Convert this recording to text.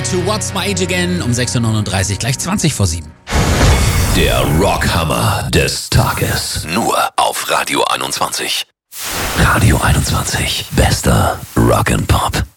to What's My Age Again um 6.39 Uhr, gleich 20 vor 7. Der Rockhammer des Tages. Nur auf Radio 21. Radio 21. Bester Rock and Pop.